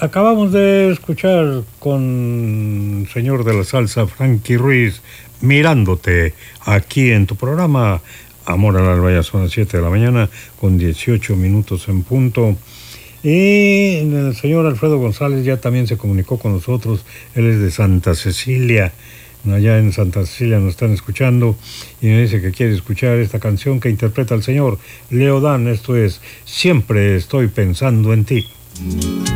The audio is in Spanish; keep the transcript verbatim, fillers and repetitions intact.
Acabamos de escuchar con el señor de la salsa, Frankie Ruiz, Mirándote, aquí en tu programa Amor al Alba. Ya son las siete de la mañana con dieciocho minutos en punto. Y el señor Alfredo González ya también se comunicó con nosotros. Él es de Santa Cecilia. Allá en Santa Cecilia nos están escuchando y me dice que quiere escuchar esta canción que interpreta el señor Leo Dan. Esto es Siempre estoy pensando en ti.